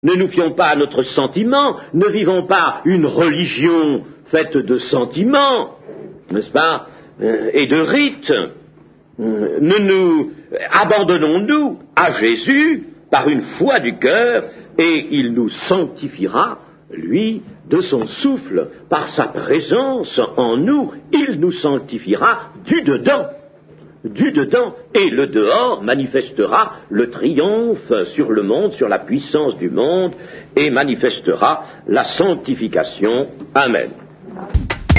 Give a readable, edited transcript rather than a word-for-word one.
Ne nous fions pas à notre sentiment, ne vivons pas une religion faite de sentiments, n'est-ce pas, et de rites. Abandonnons-nous à Jésus par une foi du cœur, et il nous sanctifiera, lui, de son souffle, par sa présence en nous, il nous sanctifiera du dedans, et le dehors manifestera le triomphe sur le monde, sur la puissance du monde, et manifestera la sanctification. Amen.